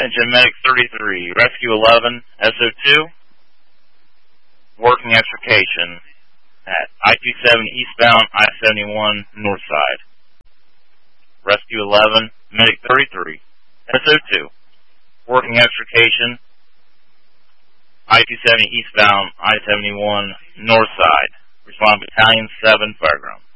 Attention Medic 33, Rescue 11, SO2, working extrication at I-27 eastbound, I-71 north side. Rescue 11, Medic 33, SO2, working extrication, I-270 eastbound, I-71 north side. Respond Battalion 7, Fireground.